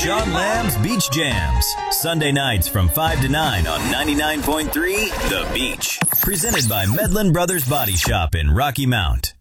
Sean Lamb's Beach Jams. Sunday nights from 5 to 9 on 99.3 The Beach. Presented by Medlin Brothers Body Shop in Rocky Mount.